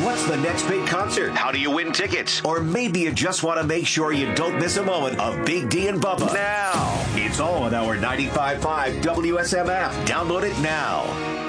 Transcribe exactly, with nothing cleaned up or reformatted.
What's the next big concert? How do you win tickets? Or maybe you just want to make sure you don't miss a moment of Big D and Bubba. Now. It's all on our ninety-five point five W S M app. Download it now.